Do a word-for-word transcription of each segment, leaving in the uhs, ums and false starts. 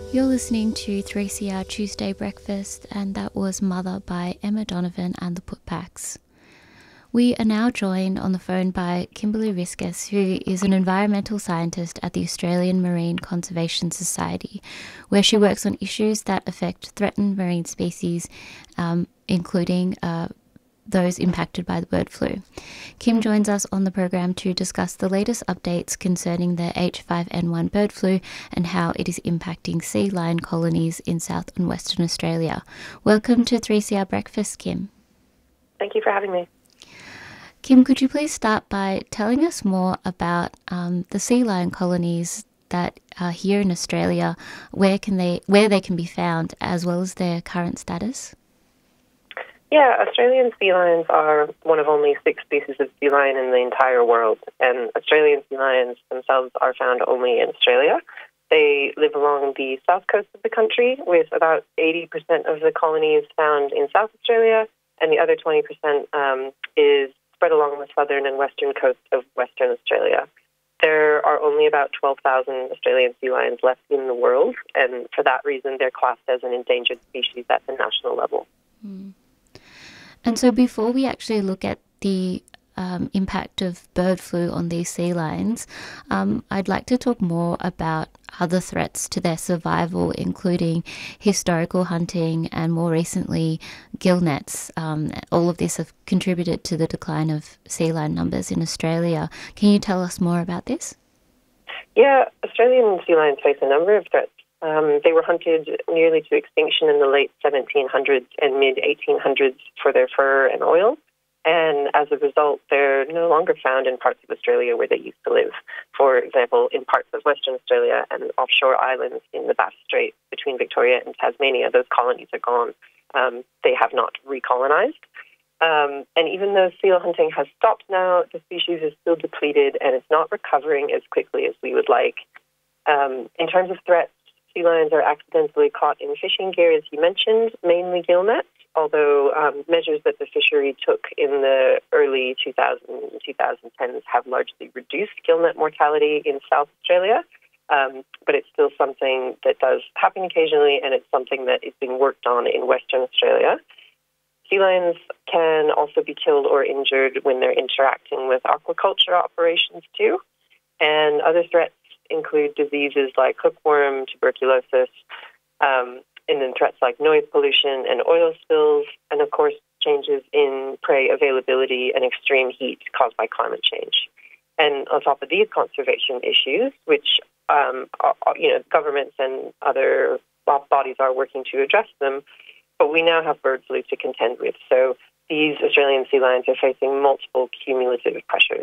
You're listening to three C R Tuesday Breakfast, and that was Mother by Emma Donovan and the Putbacks. We are now joined on the phone by Kimberly Riskus, who is an environmental scientist at the Australian Marine Conservation Society, where she works on issues that affect threatened marine species, um, including uh, those impacted by the bird flu. Kim joins us on the program to discuss the latest updates concerning the H five N one bird flu and how it is impacting sea lion colonies in South and Western Australia. Welcome to three C R Breakfast, Kim. Thank you for having me. Kim, could you please start by telling us more about um, the sea lion colonies that are here in Australia, where can they, where they can be found, as well as their current status? Yeah, Australian sea lions are one of only six species of sea lion in the entire world, and Australian sea lions themselves are found only in Australia. They live along the south coast of the country, with about eighty percent of the colonies found in South Australia, and the other twenty percent um, is spread along the southern and western coast of Western Australia. There are only about twelve thousand Australian sea lions left in the world, and for that reason they're classed as an endangered species at the national level. Mm. And so before we actually look at the um, impact of bird flu on these sea lions, um, I'd like to talk more about other threats to their survival, including historical hunting and more recently gill nets. Um, all of this have contributed to the decline of sea lion numbers in Australia. Can you tell us more about this? Yeah, Australian sea lions face a number of threats. Um, they were hunted nearly to extinction in the late seventeen hundreds and mid eighteen hundreds for their fur and oil, and as a result, they're no longer found in parts of Australia where they used to live. For example, in parts of Western Australia and offshore islands in the Bass Strait between Victoria and Tasmania, those colonies are gone. Um, they have not recolonized. Um, and even though seal hunting has stopped now, the species is still depleted and it's not recovering as quickly as we would like. Um, in terms of threats, sea lions are accidentally caught in fishing gear, as you mentioned, mainly gill nets, although um, measures that the fishery took in the early two thousands and twenty tens have largely reduced gill net mortality in South Australia. Um, but it's still something that does happen occasionally, and it's something that is being worked on in Western Australia. Sea lions can also be killed or injured when they're interacting with aquaculture operations too, and other threats include diseases like hookworm, tuberculosis, um, and then threats like noise pollution and oil spills, and of course changes in prey availability and extreme heat caused by climate change. And on top of these conservation issues, which um, are, you know, governments and other bodies are working to address them, but we now have bird flu to contend with. So these Australian sea lions are facing multiple cumulative pressures.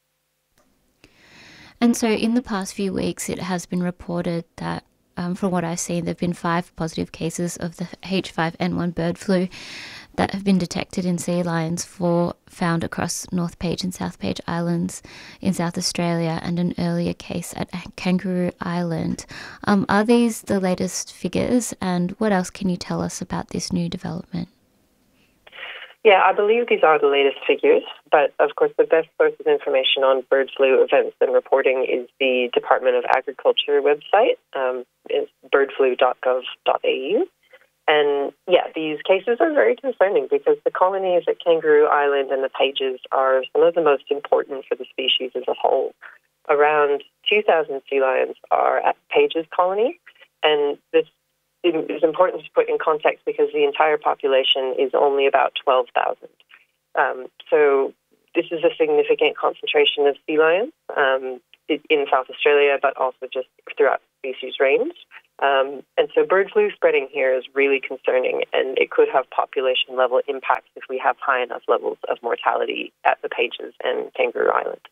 And so in the past few weeks, it has been reported that, um, from what I've seen, there have been five positive cases of the H five N one bird flu that have been detected in sea lions, four found across North Page and South Page Islands in South Australia, and an earlier case at Kangaroo Island. Um, are these the latest figures, and what else can you tell us about this new development? Yeah, I believe these are the latest figures, but of course the best source of information on bird flu events and reporting is the Department of Agriculture website. Um, it's bird flu dot gov dot a u. And yeah, these cases are very concerning because the colonies at Kangaroo Island and the Pages are some of the most important for the species as a whole. Around two thousand sea lions are at Pages colony, and this it is important to put in context because the entire population is only about twelve thousand. Um, so this is a significant concentration of sea lions um, in South Australia, but also just throughout the species range. Um, and so bird flu spreading here is really concerning, and it could have population-level impacts if we have high enough levels of mortality at the Pages and Kangaroo Island.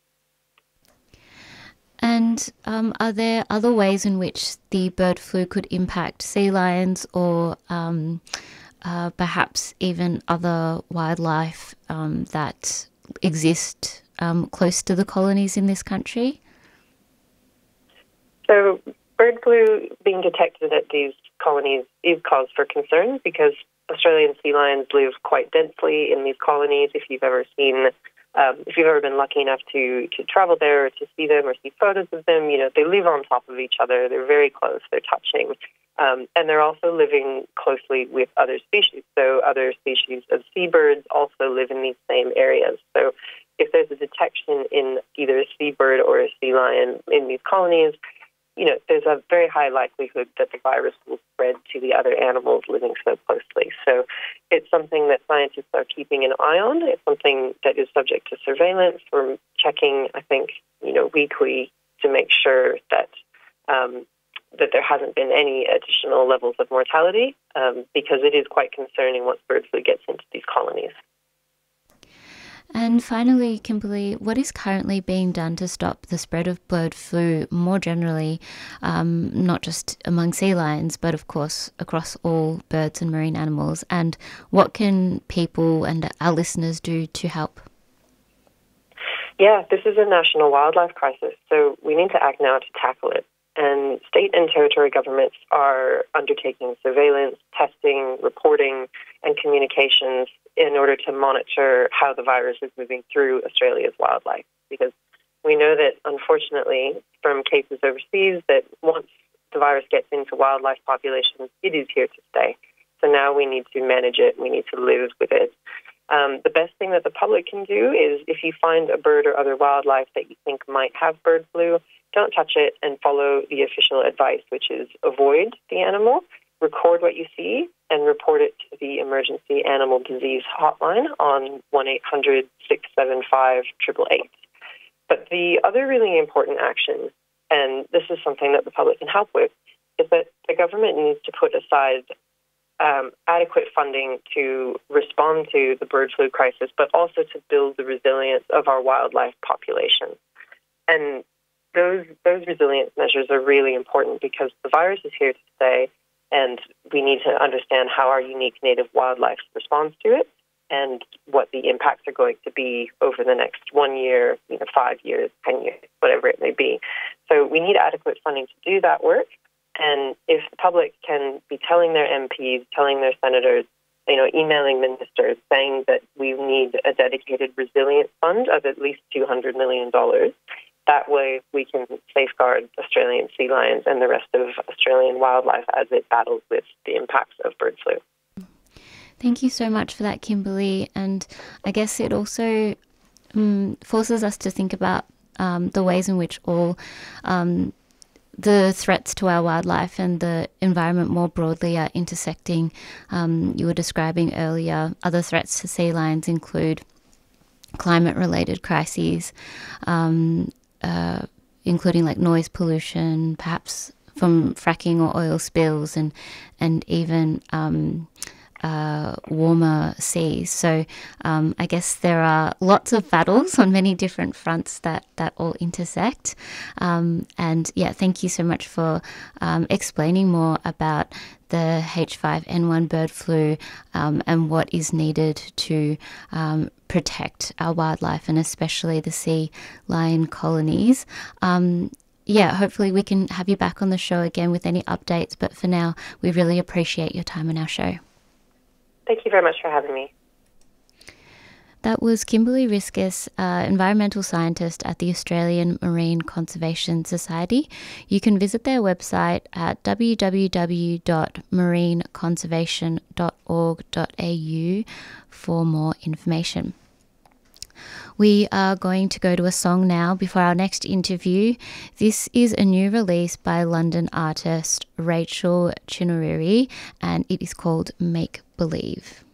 And um, are there other ways in which the bird flu could impact sea lions or um, uh, perhaps even other wildlife um, that exist um, close to the colonies in this country? So bird flu being detected at these colonies is cause for concern because Australian sea lions live quite densely in these colonies. If you've ever seen Um, if you've ever been lucky enough to, to travel there or to see them or see photos of them, you know, they live on top of each other. They're very close. They're touching. Um, and they're also living closely with other species. So other species of seabirds also live in these same areas. So if there's a detection in either a seabird or a sea lion in these colonies, you know, there's a very high likelihood that the virus will spread to the other animals living so closely. So it's something that scientists are keeping an eye on. It's something that is subject to surveillance. We're checking, I think, you know, weekly to make sure that um, that there hasn't been any additional levels of mortality, um, because it is quite concerning once bird flu gets into these colonies. And finally, Kimberly, what is currently being done to stop the spread of bird flu more generally, um, not just among sea lions, but of course across all birds and marine animals? And what can people and our listeners do to help? Yeah, this is a national wildlife crisis, so we need to act now to tackle it. And state and territory governments are undertaking surveillance, testing, reporting, and communications in order to monitor how the virus is moving through Australia's wildlife. Because we know that, unfortunately, from cases overseas, that once the virus gets into wildlife populations, it is here to stay. So now we need to manage it. We need to live with it. Um, the best thing that the public can do is, if you find a bird or other wildlife that you think might have bird flu, don't touch it and follow the official advice, which is avoid the animal, record what you see, and report it to the Emergency Animal Disease Hotline on one eight hundred, six seven five, eight eight eight. But the other really important action, and this is something that the public can help with, is that the government needs to put aside um, adequate funding to respond to the bird flu crisis, but also to build the resilience of our wildlife population. And those those resilience measures are really important because the virus is here to stay, and we need to understand how our unique native wildlife responds to it and what the impacts are going to be over the next one year, you know, five years, ten years, whatever it may be. So we need adequate funding to do that work. And if the public can be telling their M Ps, telling their senators, you know, emailing ministers saying that we need a dedicated resilience fund of at least two hundred million dollars, that way we can safeguard Australian sea lions and the rest of Australian wildlife as it battles with the impacts of bird flu. Thank you so much for that, Kimberly. And I guess it also um, forces us to think about um, the ways in which all um, the threats to our wildlife and the environment more broadly are intersecting. Um, you were describing earlier, other threats to sea lions include climate-related crises, um, uh, including like noise pollution, perhaps from fracking or oil spills, and and even um, uh, warmer seas. So um, I guess there are lots of battles on many different fronts that, that all intersect. Um, and yeah, thank you so much for um, explaining more about the H five N one bird flu um, and what is needed to um, protect our wildlife and especially the sea lion colonies. Um, yeah, hopefully we can have you back on the show again with any updates. But for now, we really appreciate your time on our show. Thank you very much for having me. That was Kimberly Riskus, uh, environmental scientist at the Australian Marine Conservation Society. You can visit their website at w w w dot marine conservation dot org dot a u for more information. We are going to go to a song now before our next interview. This is a new release by London artist Rachel Chinuriri, and it is called Make Believe.